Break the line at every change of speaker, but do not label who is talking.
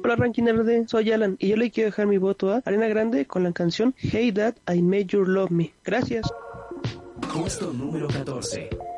Hola Ranking RD, soy Alan y yo le quiero dejar mi voto a Ariana Grande con la canción Hey Dad, I Made You Love Me. Gracias.
Puesto número 14.